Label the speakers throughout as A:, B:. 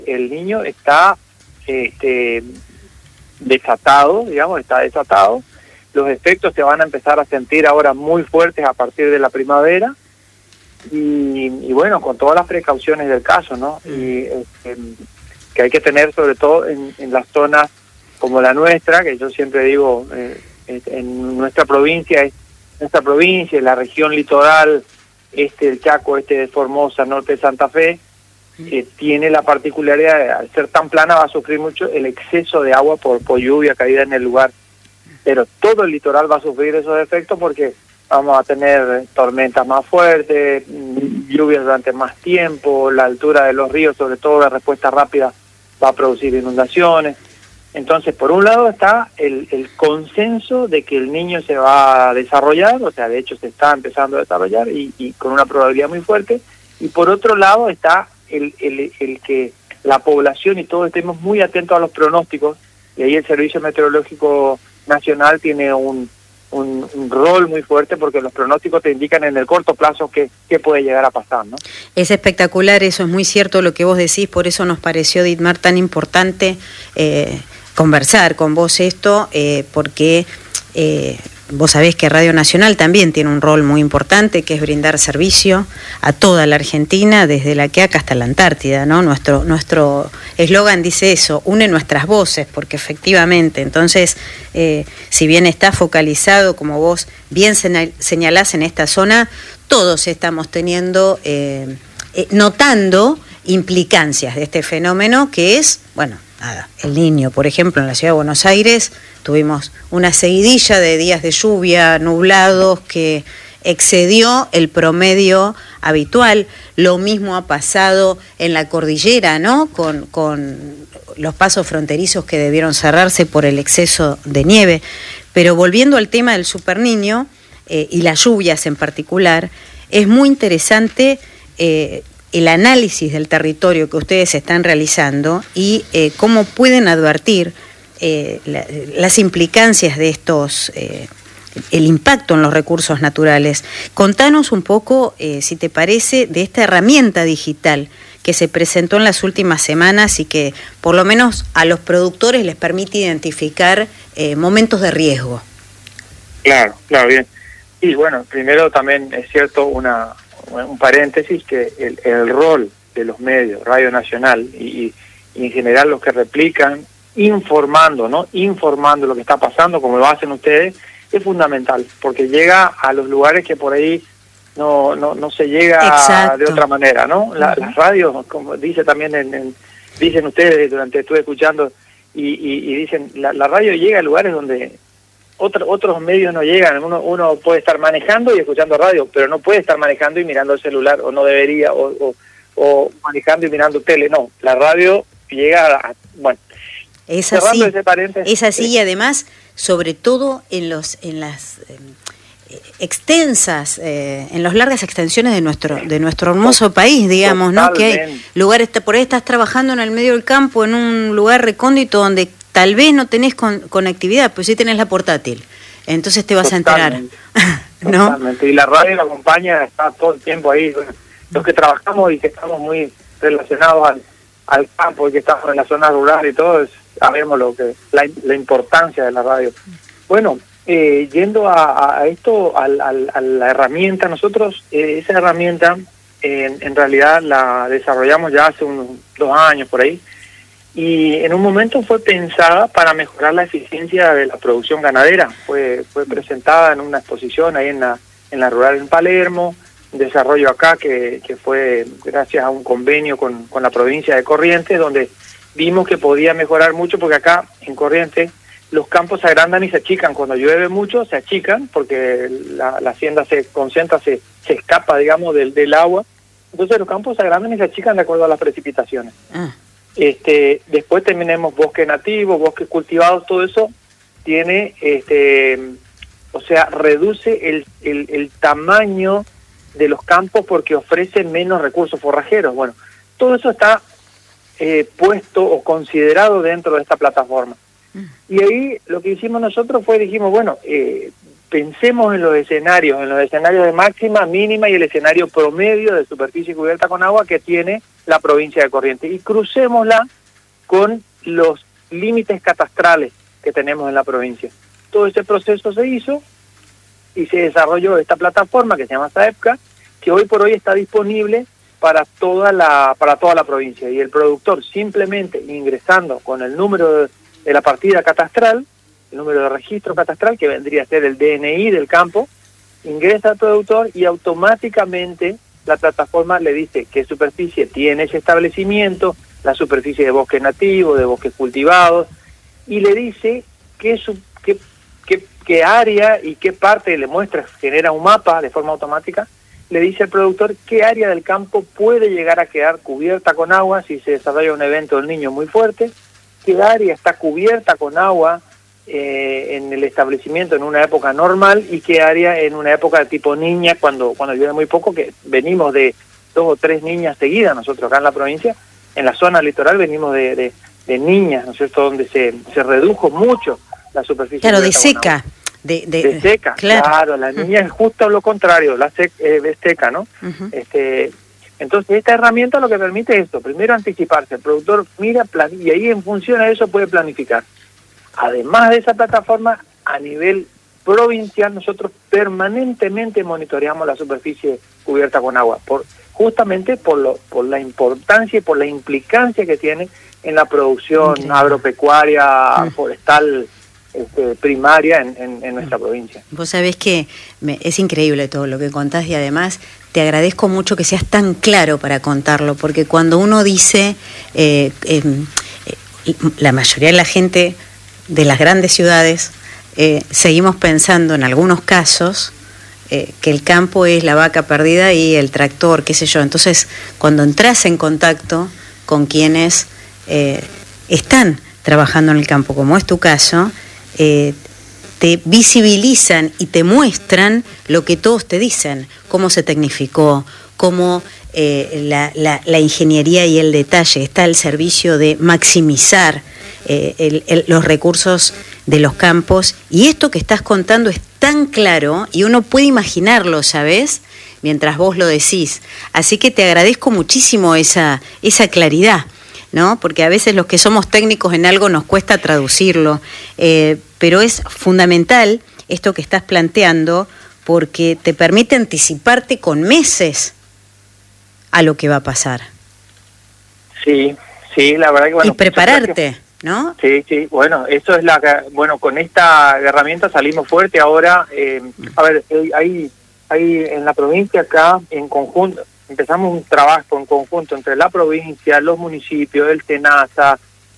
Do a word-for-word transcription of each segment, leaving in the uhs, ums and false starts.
A: El niño está este, desatado, digamos, está desatado. Los efectos se van a empezar a sentir ahora muy fuertes a partir de la primavera. Y, y bueno, con todas las precauciones del caso, ¿no? Y este, que hay que tener sobre todo en, en las zonas como la nuestra, que yo siempre digo, eh, en nuestra provincia, es nuestra provincia, en la región litoral, este del Chaco, este de Formosa, norte de Santa Fe, que tiene la particularidad de, al ser tan plana, va a sufrir mucho el exceso de agua por, por lluvia caída en el lugar. Pero todo el litoral va a sufrir esos efectos porque vamos a tener tormentas más fuertes, lluvias durante más tiempo, la altura de los ríos, sobre todo la respuesta rápida, va a producir inundaciones. Entonces, por un lado está el, el consenso de que el niño se va a desarrollar, o sea, de hecho se está empezando a desarrollar y, y con una probabilidad muy fuerte, y por otro lado está el, el, el que la población y todos estemos muy atentos a los pronósticos, y ahí el Servicio Meteorológico Nacional tiene un, un, un rol muy fuerte porque los pronósticos te indican en el corto plazo qué, qué puede llegar a pasar, ¿no?
B: Es espectacular, eso es muy cierto lo que vos decís, por eso nos pareció, Dietmar, tan importante eh, conversar con vos esto, eh, porque eh, vos sabés que Radio Nacional también tiene un rol muy importante, que es brindar servicio a toda la Argentina, desde la Quiaca hasta la Antártida, ¿no? Nuestro nuestro eslogan dice eso, une nuestras voces, porque efectivamente, entonces, eh, si bien está focalizado, como vos bien señalás en esta zona, todos estamos teniendo, eh, eh, notando implicancias de este fenómeno que es, bueno, nada, El Niño, por ejemplo, en la ciudad de Buenos Aires tuvimos una seguidilla de días de lluvia, nublados, que excedió el promedio habitual. Lo mismo ha pasado en la cordillera, ¿no? Con, con los pasos fronterizos que debieron cerrarse por el exceso de nieve. Pero volviendo al tema del superniño, eh, y las lluvias en particular, es muy interesante eh, el análisis del territorio que ustedes están realizando y eh, cómo pueden advertir eh, la, las implicancias de estos, eh, el impacto en los recursos naturales. Contanos un poco, eh, si te parece, de esta herramienta digital que se presentó en las últimas semanas y que por lo menos a los productores les permite identificar eh, momentos de riesgo.
A: Claro, claro, bien. Y bueno, primero también es cierto una... un paréntesis, que el, el rol de los medios, Radio Nacional y, y en general los que replican, informando, ¿no? Informando lo que está pasando, como lo hacen ustedes, es fundamental, porque llega a los lugares que por ahí no no no se llega Exacto. de otra manera, ¿no? La, uh-huh. Las radios, como dice también, en, en, dicen ustedes, durante estuve escuchando, y, y, y dicen, la, la radio llega a lugares donde Otro, otros medios no llegan. Uno, uno puede estar manejando y escuchando radio, pero no puede estar manejando y mirando el celular, o no debería, o, o, o manejando y mirando tele. No, la radio llega a... Bueno,
B: es así, ese paréntesis, es así, sí. Y además, sobre todo en los en las eh, extensas, eh, en las largas extensiones de nuestro de nuestro hermoso país, digamos, Totalmente. ¿no? Que hay lugares, por ahí estás trabajando en el medio del campo, en un lugar recóndito donde tal vez no tenés con, conectividad, pero sí tenés la portátil. Entonces te vas Totalmente. a enterar. ¿No?
A: Totalmente. Y la radio la acompaña, está todo el tiempo ahí. Los que trabajamos y que estamos muy relacionados al, al campo y que estamos en la zona rural y todo, sabemos lo que la, la importancia de la radio. Bueno, eh, yendo a, a esto, a, a, a la herramienta, nosotros eh, esa herramienta eh, en realidad la desarrollamos ya hace unos dos años por ahí, y en un momento fue pensada para mejorar la eficiencia de la producción ganadera. Fue fue presentada en una exposición ahí en la en la rural en Palermo, un desarrollo acá que, que fue gracias a un convenio con, con la provincia de Corrientes, donde vimos que podía mejorar mucho, porque acá en Corrientes los campos se agrandan y se achican. Cuando llueve mucho se achican porque la, la hacienda se concentra, se, se escapa, digamos, del, del agua. Entonces los campos se agrandan y se achican de acuerdo a las precipitaciones. Ah. Este, después tenemos bosque nativo, bosques cultivados, todo eso tiene, este, o sea, reduce el, el, el tamaño de los campos porque ofrece menos recursos forrajeros. Bueno, todo eso está eh, puesto o considerado dentro de esta plataforma. Y ahí lo que hicimos nosotros fue, dijimos, bueno, eh, pensemos en los escenarios, en los escenarios de máxima, mínima y el escenario promedio de superficie cubierta con agua que tiene la provincia de Corrientes, y crucémosla con los límites catastrales que tenemos en la provincia. Todo ese proceso se hizo y se desarrolló esta plataforma que se llama SAEPCA, que hoy por hoy está disponible para toda la para toda la provincia, y el productor simplemente ingresando con el número de, de la partida catastral, el número de registro catastral, que vendría a ser el D N I del campo, ingresa al productor y automáticamente la plataforma le dice qué superficie tiene ese establecimiento, la superficie de bosque nativo, de bosques cultivados, y le dice qué, su, qué, qué, qué área y qué parte, le muestra, genera un mapa de forma automática, le dice al productor qué área del campo puede llegar a quedar cubierta con agua si se desarrolla un evento del Niño muy fuerte, qué área está cubierta con agua eh, en el establecimiento en una época normal y qué área en una época de tipo niña, cuando, cuando llueve muy poco, que venimos de dos o tres niñas seguidas nosotros acá en la provincia. En la zona litoral venimos de, de, de niñas, ¿no es cierto?, donde se, se redujo mucho la superficie.
B: Claro, de seca.
A: De, de, de seca, claro. claro, la niña es justo lo contrario, la sec, eh, es seca, ¿no? Uh-huh. este, entonces, esta herramienta lo que permite es esto, primero anticiparse, el productor mira, plan, y ahí en función de eso puede planificar. Además de esa plataforma, a nivel provincial, nosotros permanentemente monitoreamos la superficie cubierta con agua, por justamente por, lo, por la importancia y por la implicancia que tiene en la producción Increíble. agropecuaria, uh-huh. forestal, Este, primaria en, en, en nuestra provincia.
B: Vos sabés que me, es increíble todo lo que contás, y además te agradezco mucho que seas tan claro para contarlo, porque cuando uno dice, eh, eh, eh, la mayoría de la gente de las grandes ciudades, eh, seguimos pensando en algunos casos eh, que el campo es la vaca perdida y el tractor, qué sé yo. Entonces, cuando entras en contacto con quienes eh, están trabajando en el campo, como es tu caso, Eh, te visibilizan y te muestran lo que todos te dicen, cómo se tecnificó, cómo eh, la, la, la ingeniería y el detalle está al servicio de maximizar eh, el, el, los recursos de los campos, y esto que estás contando es tan claro y uno puede imaginarlo, ¿sabes?, mientras vos lo decís. Así que te agradezco muchísimo esa, esa claridad, ¿no? Porque a veces los que somos técnicos en algo nos cuesta traducirlo, eh, pero es fundamental esto que estás planteando, porque te permite anticiparte con meses a lo que va a pasar.
A: Sí, sí, la verdad que bueno.
B: Y prepararte, ¿no?
A: Sí, sí, bueno, eso es la, bueno, con esta herramienta salimos fuerte ahora. Eh, a ver, hay, hay en la provincia acá en conjunto. Empezamos un trabajo en conjunto entre la provincia, los municipios, el SENASA,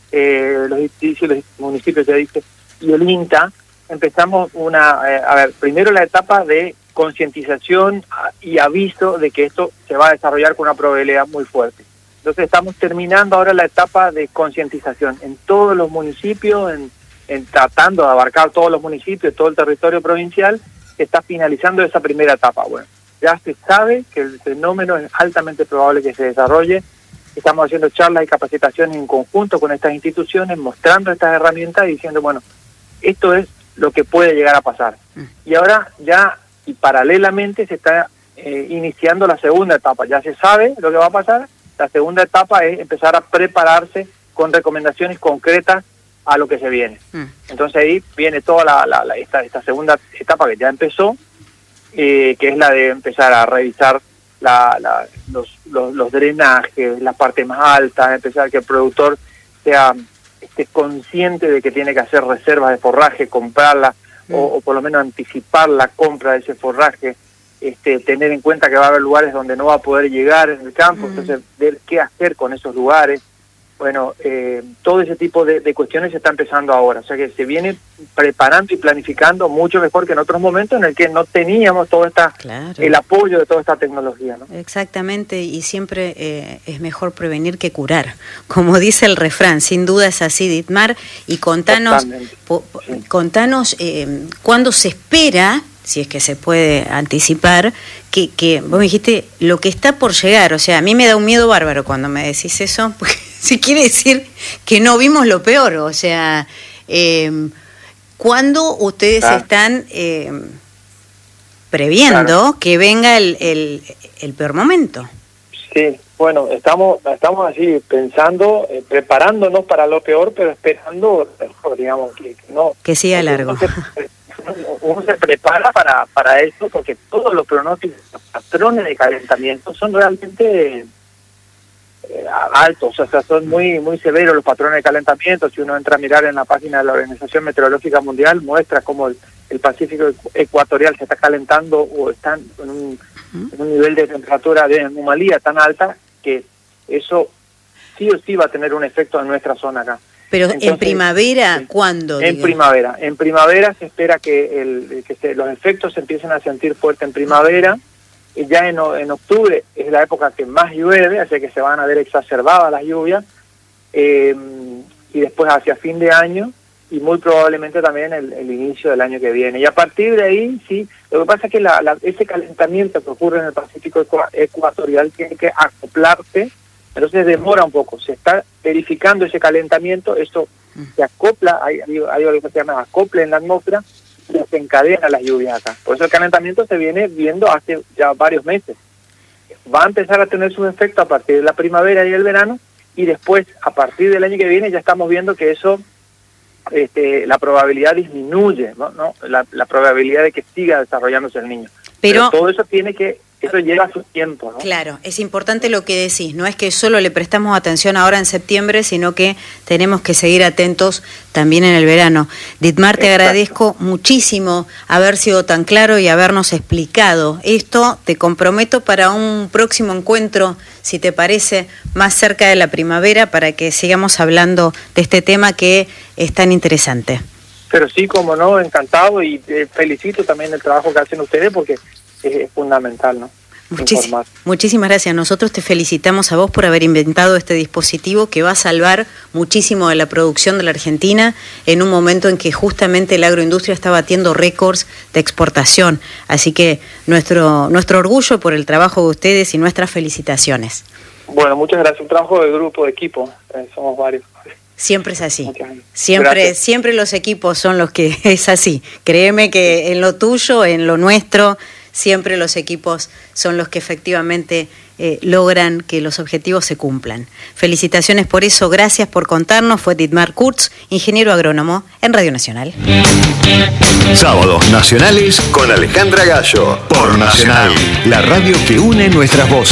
A: eh, los, los municipios ya dice, y el INTA. Empezamos una, eh, a ver, primero la etapa de concientización y aviso de que esto se va a desarrollar con una probabilidad muy fuerte. Entonces estamos terminando ahora la etapa de concientización en todos los municipios, en, en tratando de abarcar todos los municipios, todo el territorio provincial. Se está finalizando esa primera etapa. Bueno, ya se sabe que el fenómeno es altamente probable que se desarrolle. Estamos haciendo charlas y capacitaciones en conjunto con estas instituciones, mostrando estas herramientas y diciendo, bueno, esto es lo que puede llegar a pasar. Y ahora ya, y paralelamente, se está eh, iniciando la segunda etapa. Ya se sabe lo que va a pasar. La segunda etapa es empezar a prepararse con recomendaciones concretas a lo que se viene. Entonces ahí viene toda la, la, la esta, esta segunda etapa que ya empezó, Eh, que es la de empezar a revisar la, la, los, los, los drenajes, las partes más altas, empezar que el productor sea esté consciente de que tiene que hacer reservas de forraje, comprarla, mm. o, o por lo menos anticipar la compra de ese forraje, este, tener en cuenta que va a haber lugares donde no va a poder llegar en el campo, mm. entonces ver qué hacer con esos lugares. Bueno, eh, todo ese tipo de, de cuestiones se está empezando ahora, o sea que se viene preparando y planificando mucho mejor que en otros momentos en el que no teníamos todo esta, claro. el apoyo de toda esta tecnología, ¿no?
B: Exactamente, y siempre eh, es mejor prevenir que curar, como dice el refrán, sin duda es así, Dietmar, y contanos, po, sí. contanos eh, cuándo se espera, si es que se puede anticipar, que, que vos me dijiste lo que está por llegar. O sea, a mí me da un miedo bárbaro cuando me decís eso, porque si quiere decir que no vimos lo peor. O sea, eh, ¿cuándo ustedes ah. están eh, previendo
A: Claro.
B: que venga el, el, el peor momento.
A: Sí, bueno, estamos estamos así pensando, eh, preparándonos para lo peor, pero esperando, digamos, que, que no...
B: Que siga largo.
A: Uno se, uno se prepara para, para eso, porque todos los pronósticos, los patrones de calentamiento son realmente eh, altos, o sea, son muy muy severos los patrones de calentamiento. Si uno entra a mirar en la página de la Organización Meteorológica Mundial, muestra cómo el, el Pacífico ecuatorial se está calentando o está en un, en un nivel de temperatura de anomalía tan alta que eso sí o sí va a tener un efecto en nuestra zona acá.
B: Pero
A: Entonces,
B: en primavera,
A: sí,
B: ¿cuándo?
A: En
B: digo?
A: primavera. En primavera se espera que, el, que se, los efectos se empiecen a sentir fuerte en primavera. Y ya en, en octubre es la época que más llueve, así que se van a ver exacerbadas las lluvias. Eh, y después hacia fin de año y muy probablemente también el, el inicio del año que viene. Y a partir de ahí, sí, lo que pasa es que la, la, ese calentamiento que ocurre en el Pacífico ecuatorial tiene que acoplarse. Entonces demora un poco, se está verificando ese calentamiento, eso se acopla, hay, hay, hay algo que se llama acople en la atmósfera, y se encadena las lluvias acá. Por eso el calentamiento se viene viendo hace ya varios meses. Va a empezar a tener sus efectos a partir de la primavera y el verano, y después, a partir del año que viene, ya estamos viendo que eso, este, la probabilidad disminuye, ¿no? ¿no? La, la probabilidad de que siga desarrollándose el niño. Pero, Pero todo eso tiene que... Eso lleva su tiempo, ¿no?
B: Claro, es importante lo que decís, no es que solo le prestamos atención ahora en septiembre, sino que tenemos que seguir atentos también en el verano. Ditmar, te
A: Exacto.
B: agradezco muchísimo haber sido tan claro y habernos explicado esto. Te comprometo para un próximo encuentro, si te parece, más cerca de la primavera, para que sigamos hablando de este tema que es tan interesante.
A: Pero sí, como no, encantado, y eh, felicito también el trabajo que hacen ustedes, porque es fundamental, ¿no?
B: Muchis-
A: Informar.
B: muchísimas gracias. Nosotros te felicitamos a vos por haber inventado este dispositivo que va a salvar muchísimo de la producción de la Argentina en un momento en que justamente la agroindustria está batiendo récords de exportación. Así que nuestro, nuestro orgullo por el trabajo de ustedes y nuestras felicitaciones.
A: Bueno, muchas gracias. Un trabajo de grupo, de equipo. Eh, somos varios.
B: Siempre es así.
A: Muchas gracias.
B: Siempre,
A: Gracias.
B: siempre los equipos son los que es así. Créeme que en lo tuyo, en lo nuestro, siempre los equipos son los que efectivamente eh, logran que los objetivos se cumplan. Felicitaciones por eso, gracias por contarnos. Fue Ditmar Kurz, ingeniero agrónomo en Radio Nacional.
C: Sábados nacionales con Alejandra Gallo. Por Nacional, la radio que une nuestras voces.